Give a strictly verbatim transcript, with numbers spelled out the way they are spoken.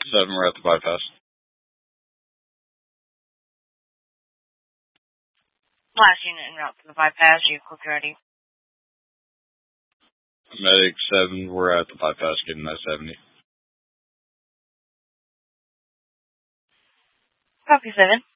seven, we're at the bypass. Last unit en route to the bypass, you quick ready. Medic seven, we're at the bypass getting that seventy. Copy seven.